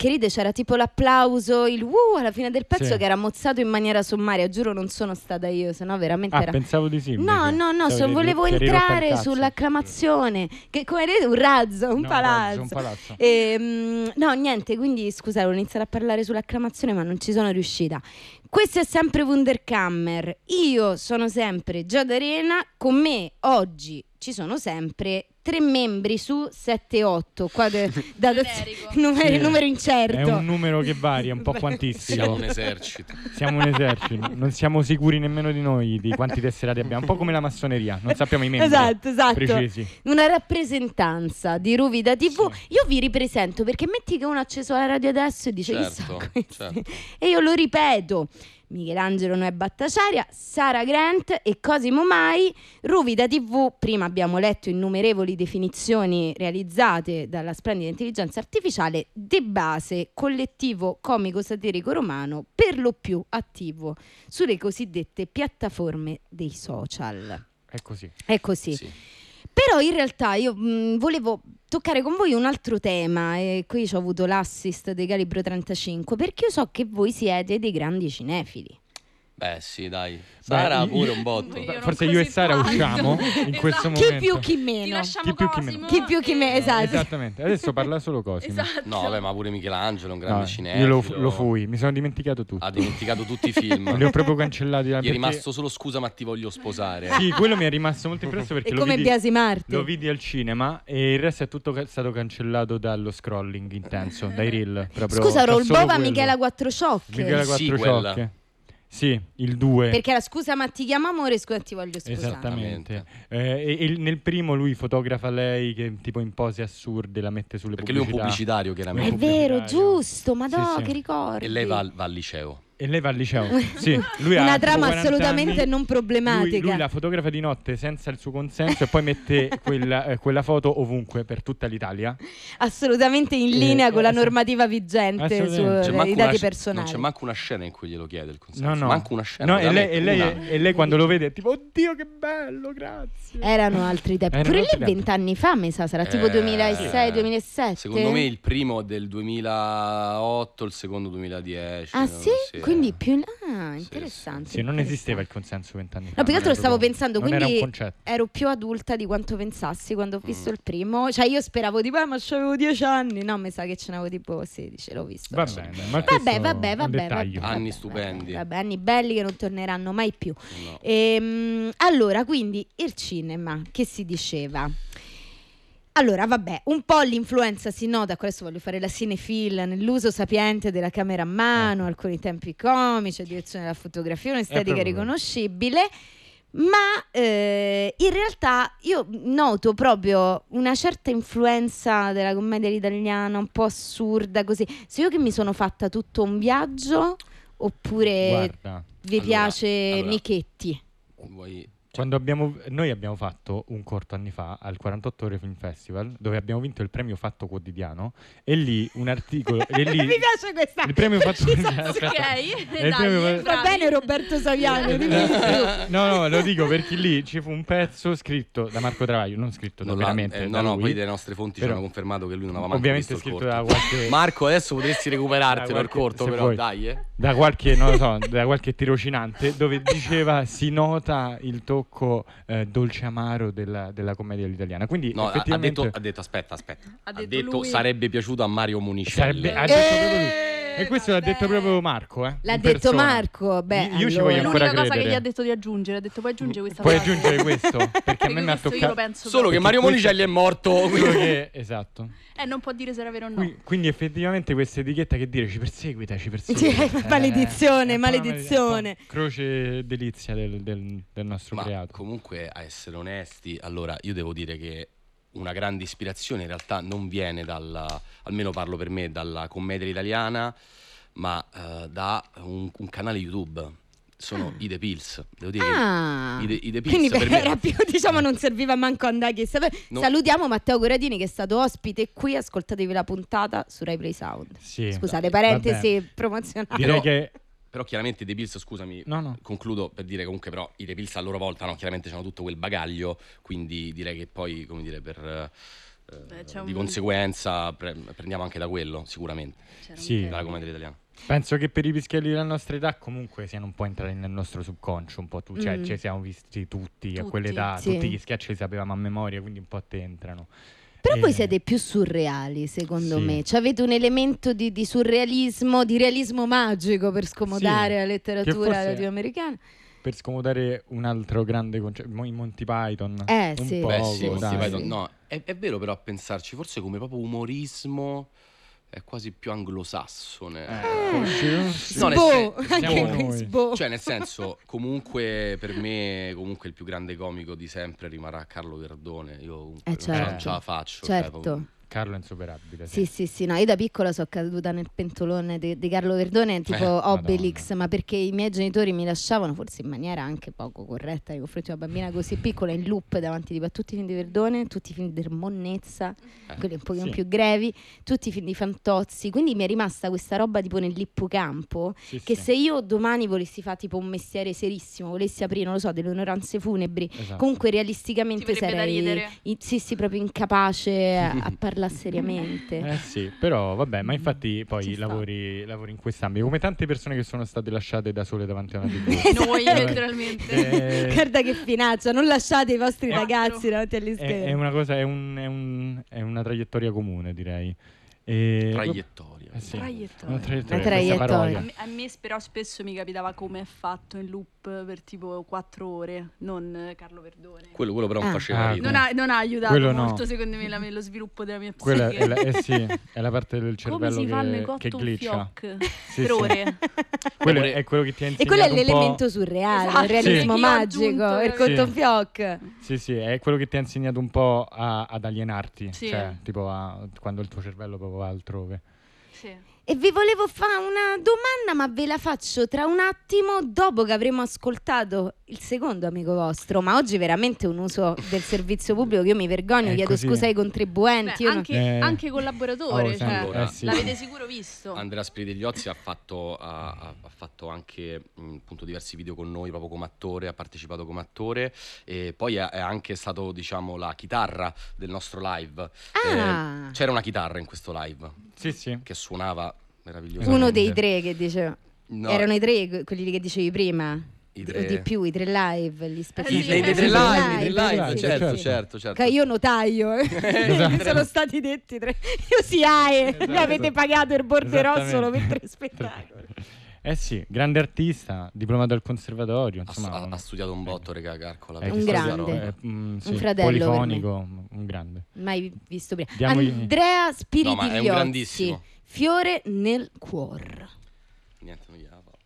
che ride, c'era tipo l'applauso, il alla fine del pezzo che era mozzato in maniera sommaria. Giuro non sono stata io, sennò veramente era... pensavo di sì. No, volevo entrare sull'acclamazione, che come vedete un razzo, un palazzo. No, niente, quindi scusate, ho iniziato a parlare sull'acclamazione ma non ci sono riuscita. Questo è sempre Wunderkammer, io sono sempre Giada Arena, con me oggi ci sono sempre 3 membri su 7-8, qua numero incerto. È un numero che varia, un po' quantissimo. Siamo un esercito. Non siamo sicuri nemmeno di noi di quanti tesserati abbiamo, un po' come la massoneria, non sappiamo i membri esatto. precisi. Una rappresentanza di Ruvida TV. Io vi ripresento, perché metti che uno ha acceso la radio adesso e dice certo. E io lo ripeto: Michelangelo Noè Battaciaria, Sara Grant e Cosimo Mai. Ruvida TV, prima abbiamo letto innumerevoli definizioni realizzate dalla splendida intelligenza artificiale, di base collettivo comico satirico romano, per lo più attivo sulle cosiddette piattaforme dei social. È così. Sì. Però in realtà io volevo toccare con voi un altro tema, e qui ci ho avuto l'assist dei Calibro 35, perché io so che voi siete dei grandi cinefili. Beh sì, dai. Sara pure un botto. Forse io e Sara usciamo in questo momento. Chi più chi meno. Chi più chi meno, esatto. Esattamente. Adesso parla solo Cosimo. Esatto. No, vabbè, ma pure Michelangelo è un grande cinefilo. Io lo fui, mi sono dimenticato tutto. Ha dimenticato tutti i film. Li ho proprio cancellati. Gli è rimasto solo Scusa ma ti voglio sposare. Sì, quello mi è rimasto molto impresso perché come Biasimarti. Lo vidi al cinema e il resto è tutto stato cancellato dallo scrolling intenso, dai reel. Scusa, Rolbova Michela Quattrociocche. Michela Quattrociocche. Sì, il 2. Perché la Scusa ma ti chiamo amore, scusa ti voglio sposare. Esattamente. E nel primo lui fotografa lei che tipo in pose assurde la mette sulle perché pubblicità. lui è un pubblicitario chiaramente. È vero, giusto, madò, sì. che ricordi. E lei va al liceo. E lei va al liceo. Sì, lui una ha trama 40 assolutamente anni. non problematica. Lui la fotografa di notte senza il suo consenso e poi mette quella foto ovunque per tutta l'Italia. Assolutamente in linea con la normativa vigente sui dati personali. Non c'è manco una scena in cui glielo chiede il consenso. No. Manco una scena. No, e lei quando lo vede è tipo oddio che bello, grazie. Erano altri tempi. Pure lì 20 anni fa mi sa, sarà tipo 2006-2007. Secondo me il primo è del 2008, il secondo 2010. Ah sì? Quindi più interessante. Sì, non esisteva il consenso 20 anni fa. No, più che altro stavo pensando, quindi era ero più adulta di quanto pensassi quando ho visto il primo. Cioè io speravo tipo ma c'avevo 10 anni. No, mi sa che ce n'avevo tipo 16, l'ho visto. Va bene, vabbè. Anni stupendi. Vabbè, anni belli che non torneranno mai più. No. Allora, quindi il cinema, che si diceva? Allora, vabbè, un po' l'influenza si nota, adesso voglio fare la cinefil, nell'uso sapiente della camera a mano, alcuni tempi comici, direzione della fotografia, un'estetica riconoscibile, ma in realtà io noto proprio una certa influenza della commedia italiana, un po' assurda, così. Se io che mi sono fatta tutto un viaggio, oppure vi piace Michetti? Quando noi abbiamo fatto un corto anni fa al 48 Ore Film Festival dove abbiamo vinto il premio Fatto Quotidiano e lì un articolo e lì, mi piace questa il premio Fatto Ok, va bene Roberto Saviano. No, lo dico perché lì ci fu un pezzo scritto da Marco Travaglio, non scritto veramente da lui. Poi le nostre fonti ci hanno confermato che lui non aveva ovviamente visto scritto il corto. da qualche Marco, adesso potresti recuperartelo il corto, però vuoi. dai da qualche non lo so, da qualche tirocinante dove diceva si nota il tocco dolce amaro della commedia italiana. Quindi effettivamente ha detto aspetta. Ha Ha detto detto lui. sarebbe piaciuto a Mario Monicelli. Ha detto proprio lui. E questo l'ha detto proprio Marco, L'ha detto Marco. Beh, io ci voglio ancora l'unica cosa credere. che gli ha detto di aggiungere, ha detto puoi aggiungere questa Puoi frase. aggiungere questo perché a me mi ha toccato solo che Mario Monicelli è morto. Esatto. Non può dire se era vero o no. Quindi effettivamente questa etichetta che dire ci perseguita. Maledizione. Croce delizia del nostro creato. Comunque, a essere onesti, allora io devo dire che una grande ispirazione in realtà non viene almeno parlo per me, dalla commedia italiana, ma da un canale YouTube. Sono i The Pills, devo dire i The Pills quindi per me era più, non serviva manco andare salutiamo Matteo Corradini che è stato ospite qui, ascoltatevi la puntata su Rai Play Sound. Scusate, parentesi promozionali. Direi che però chiaramente i The Pills, scusami, concludo per dire comunque però i The Pills a loro volta chiaramente c'hanno tutto quel bagaglio, quindi direi che poi per di conseguenza prendiamo anche da quello, sicuramente, sì, dalla commedia italiana. Penso che per i pischelli della nostra età comunque siano un po' entrati nel nostro subconscio, un po' cioè ci siamo visti tutti a quell'età, sì. tutti gli sketch li sapevamo a memoria, quindi un po' te entrano. Però voi siete più surreali, secondo Sì. me. Cioè, avete un elemento di surrealismo, di realismo magico per scomodare Sì, la che letteratura forse- latinoamericana. Per scomodare un altro grande concetto, i Monty Python, Eh, un sì. po', Beh sì, Monty dai. Python, no, è vero però a pensarci, forse come proprio umorismo è quasi più anglosassone. No, nel Sbo, sen- anche siamo qui noi. sbo. Cioè nel senso, comunque per me comunque il più grande comico di sempre rimarrà Carlo Verdone. Io comunque certo. non ce la faccio. Certo. Carlo è insuperabile. Sì, no, io da piccola sono caduta nel pentolone di Carlo Verdone, tipo Obelix, Madonna. ma perché i miei genitori mi lasciavano, forse in maniera anche poco corretta nei confronti di una bambina così piccola, in loop davanti tipo, a tutti i film di Verdone, tutti i film di Monnezza, quelli un pochino Sì. più grevi, tutti i film di Fantozzi, quindi mi è rimasta questa roba tipo nell'ippocampo, Sì, che sì. se io domani volessi fare tipo un mestiere serissimo, volessi aprire, non lo so, delle onoranze funebri, Esatto. comunque realisticamente Ti verrebbe da sarei ridere. sì, proprio incapace a parlare seriamente. Sì, però vabbè, ma infatti poi Ci sta. lavori in quest'ambito, come tante persone che sono state lasciate da sole davanti a una TV. Noi Vabbè. letteralmente. Guarda che finaccia, non lasciate i vostri È- ragazzi davanti agli È schermi. una cosa, è una traiettoria comune, direi. Traiettoria. Sì. Traiettoria. Una traiettoria. Una traiettoria. questa parodia. A me però spesso mi capitava come è fatto in loop per tipo 4 ore, non Carlo Verdone. Quello però non Ah. faceva Ah, ridere. Non ha aiutato Quello no. molto secondo me lo sviluppo della mia Quella psiche. è la parte del Come cervello si fanno i che cotton glitcha. fioc Sì, per sì. ore. Quello Pure- è quello che ti ha E insegnato quello è un po'. l'elemento surreale, Esatto, il realismo che io ho magico, aggiunto, il capito? cotton fioc. Sì, è quello che ti ha insegnato un po' ad alienarti, Sì. cioè tipo quando il tuo cervello proprio va altrove. Sì. E vi volevo fare una domanda, ma ve la faccio tra un attimo, dopo che avremo ascoltato il secondo amico vostro. Ma oggi veramente un uso del servizio pubblico che io mi vergogno, È chiedo così. scusa ai contribuenti. Beh, io non- anche collaboratore, Oh, cioè, allora, sì. l'avete sicuro visto. Andrea Spiridigliozzi ha fatto anche appunto diversi video con noi proprio come attore, ha partecipato come attore e poi è anche stato diciamo la chitarra del nostro live. Ah. C'era una chitarra in questo live Sì. che suonava meravigliosamente. Uno dei tre che dicevo. No, Erano i tre, quelli che dicevi prima. I O tre. di più, i tre live, gli Sì, spettacoli. i tre tre live, live, certo, sì. certo. Che io notaio, mi sono stati detti tre. Io SIAE, mi avete pagato il borderò solo per tre spettacoli. Eh sì, grande artista, diplomato al conservatorio, insomma. Ha studiato un botto, regà, Carcola. è Un chissà grande. cosa, sì, Un fratello per polifonico, un grande. Mai visto prima. Diamogli- Andrea No, ma è un Spiridigliozzi, grandissimo. Fiore nel cuor. Niente, non gli dava.